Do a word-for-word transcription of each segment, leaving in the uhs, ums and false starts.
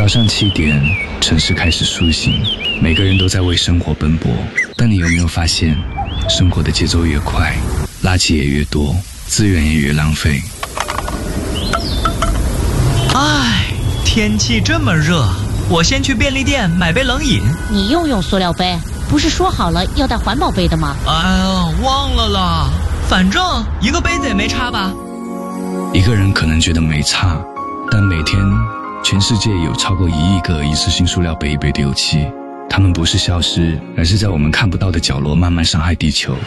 早上七点，城市开始苏醒，每个人都在为生活奔波。但你有没有发现，生活的节奏越快，垃圾也越多，资源也越浪费。 唉，天气这么热，我先去便利店买杯冷饮。 你又用塑料杯，不是说好了要带环保杯的吗？ 哎呀，忘了啦，反正一个杯子也没差吧。 一个人可能觉得没差，但每天全世界有超过一亿个一次性塑料杯被丢弃，它们不是消失，而是在我们看不到的角落慢慢伤害地球。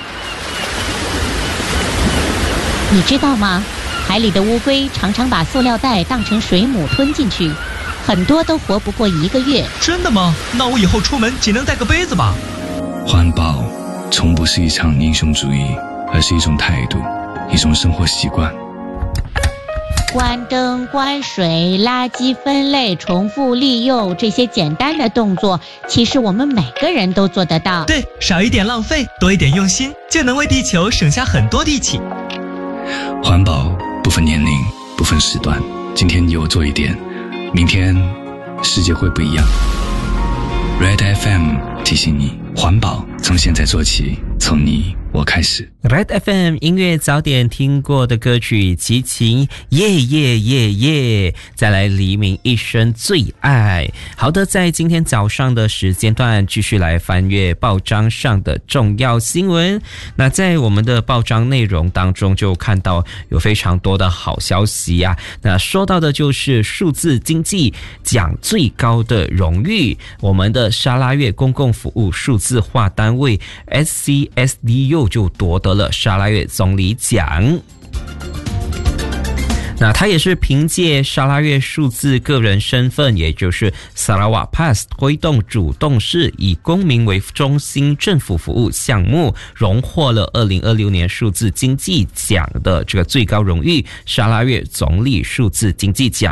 你知道吗？海里的乌龟常常把塑料袋当成水母吞进去，很多都活不过一个月。 真的吗？那我以后出门仅能带个杯子吧。 环保从不是一场英雄主义，而是一种态度，一种生活习惯。 关灯、关水、垃圾分类、重复利用，这些简单的动作，其实我们每个人都做得到。 对，少一点浪费，多一点用心，就能为地球省下很多力气。 环保不分年龄，不分时段，今天有做一点，明天世界会不一样。 Red F M 提醒你，环保从现在做起，从你我开始。 Red F M 音乐早点听过的歌曲，齐秦耶耶耶耶，再来黎明一生最爱。好的，在今天早上的时间段继续来翻阅报章上的重要新闻。那在我们的报章内容当中就看到有非常多的好消息啊。那说到的就是数字经济奖最高的荣誉，我们的沙拉越公共服务数字化单位 S C S D U 就夺得了沙拉越总理奖。那他也是凭借沙拉越数字个人身份，也就是 Sarawak Pass 推动主动式以公民为中心政府服务项目，荣获了二零二六年数字经济奖的这个最高荣誉沙拉越总理数字经济奖。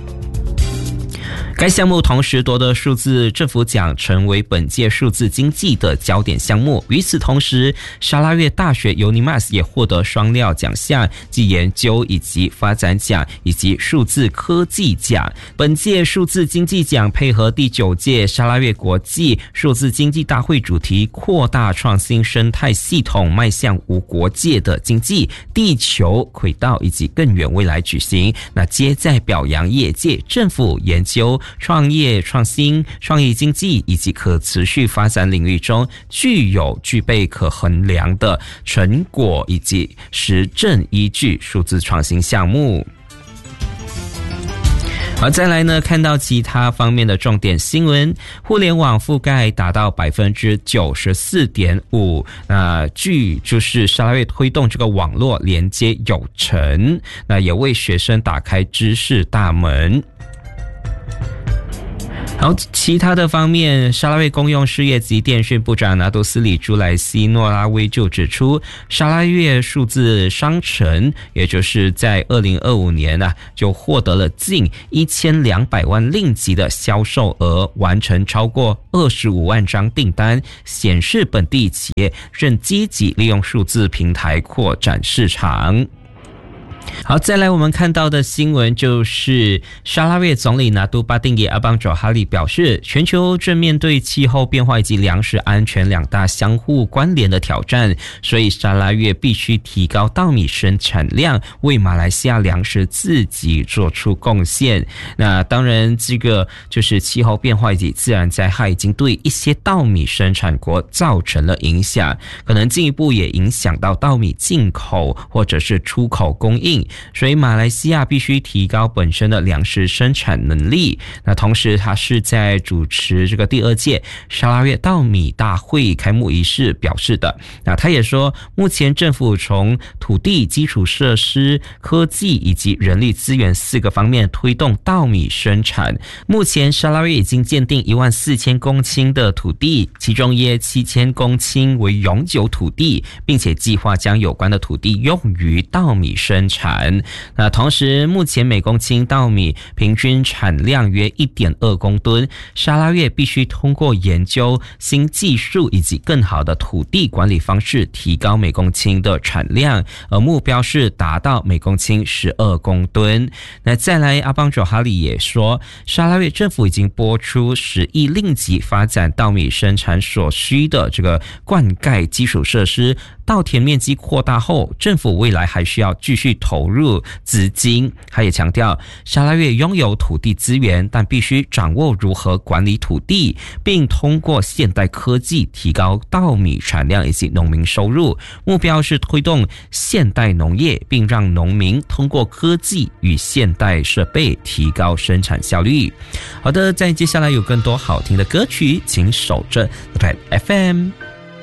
该项目同时夺得数字政府奖，成为本届数字经济的焦点项目。与此同时，沙拉越大学 Unimas 也获得双料奖项，即研究以及发展奖以及数字科技奖。本届数字经济奖配合第九届沙拉越国际数字经济大会主题，扩大创新生态系统，迈向无国界的经济、地球轨道以及更远未来举行。那皆在表扬业界、政府、研究、创业创新、创意经济以及可持续发展领域中具有具备可衡量的成果以及实证依据数字创新项目。而再来呢，看到其他方面的重点新闻，互联网覆盖达到 百分之九十四点五， 那据就是沙拉越推动这个网络连接有成，那也为学生打开知识大门。好，其他的方面，沙拉越公用事业及电讯部长拿督斯里朱莱西诺拉威就指出，沙拉越数字商城，也就是在二零二五年啊，就获得了近一千两百万令吉的销售额，完成超过二十五万张订单，显示本地企业正积极利用数字平台扩展市场。好，再来我们看到的新闻就是沙拉越总理拿督巴丁耶阿邦佐哈利表示，全球正面对气候变化以及粮食安全两大相互关联的挑战，所以沙拉越必须提高稻米生产量，为马来西亚粮食自给做出贡献。那当然这个就是气候变化以及自然灾害已经对一些稻米生产国造成了影响，可能进一步也影响到稻米进口或者是出口供应，所以马来西亚必须提高本身的粮食生产能力。那同时他是在主持这个第二届沙拉越稻米大会开幕仪式表示的。那他也说，目前政府从土地、基础设施、科技以及人力资源四个方面推动稻米生产。目前沙拉越已经鉴定一万四千公顷的土地，其中约七千公顷为永久土地，并且计划将有关的土地用于稻米生产。 产。那同时，目前每公顷稻米平均产量约 一点二公吨，沙拉越必须通过研究新技术以及更好的土地管理方式，提高每公顷的产量，而目标是达到每公顷十二公吨。那再来，阿邦佐哈里也说，沙拉越政府已经拨出十亿令吉发展稻米生产所需的这个灌溉基础设施。稻田面积扩大后，政府未来还需要继续投入资金。他也强调，沙拉越拥有土地资源，但必须掌握如何管理土地，并通过现代科技提高稻米产量以及农民收入。目标是推动现代农业，并让农民通过科技与现代设备提高生产效率。好的，在接下来有更多好听的歌曲，请守着 Red F M。